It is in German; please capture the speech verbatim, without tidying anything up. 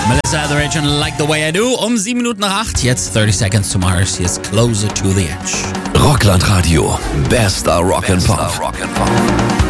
Melissa Etheridge und Like the Way I Do. Um sieben Minuten nach acht. Jetzt thirty Seconds to Mars. Hier ist Closer to the Edge. Rockland Radio. Bester Rock'n'Pop.